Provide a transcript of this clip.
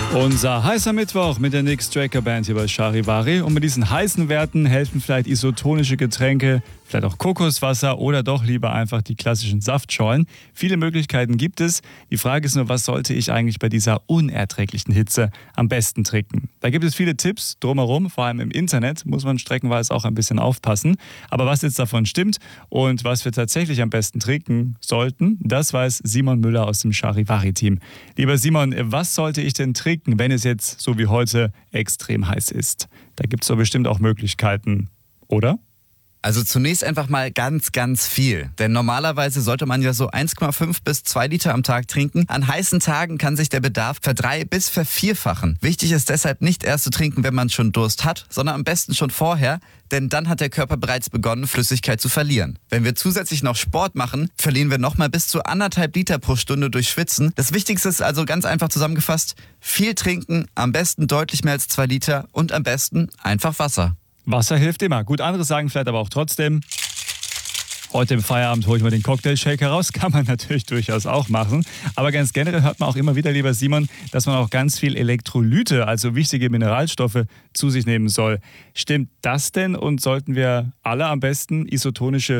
Unser heißer Mittwoch mit der Nix Tracker Band hier bei Charivari. Und mit diesen heißen Werten helfen vielleicht isotonische Getränke, vielleicht auch Kokoswasser oder doch lieber einfach die klassischen Saftschorlen. Viele Möglichkeiten gibt es. Die Frage ist nur, was sollte ich eigentlich bei dieser unerträglichen Hitze am besten trinken? Da gibt es viele Tipps drumherum, vor allem im Internet muss man streckenweise auch ein bisschen aufpassen. Aber was jetzt davon stimmt und was wir tatsächlich am besten trinken sollten, das weiß Simon Müller aus dem Charivari-Team. Lieber Simon, was sollte ich denn trinken, wenn es jetzt so wie heute extrem heiß ist? Da gibt es doch bestimmt auch Möglichkeiten, oder? Also zunächst einfach mal ganz, ganz viel. Denn normalerweise sollte man ja so 1,5 bis 2 Liter am Tag trinken. An heißen Tagen kann sich der Bedarf verdrei- bis vervierfachen. Wichtig ist deshalb nicht erst zu trinken, wenn man schon Durst hat, sondern am besten schon vorher, denn dann hat der Körper bereits begonnen, Flüssigkeit zu verlieren. Wenn wir zusätzlich noch Sport machen, verlieren wir nochmal bis zu 1,5 Liter pro Stunde durch Schwitzen. Das Wichtigste ist also ganz einfach zusammengefasst, viel trinken, am besten deutlich mehr als 2 Liter und am besten einfach Wasser. Wasser hilft immer. Gut, andere sagen vielleicht aber auch trotzdem, heute im Feierabend hole ich mal den Cocktailshake raus. Kann man natürlich durchaus auch machen. Aber ganz generell hört man auch immer wieder, lieber Simon, dass man auch ganz viel Elektrolyte, also wichtige Mineralstoffe, zu sich nehmen soll. Stimmt das denn und sollten wir alle am besten isotonische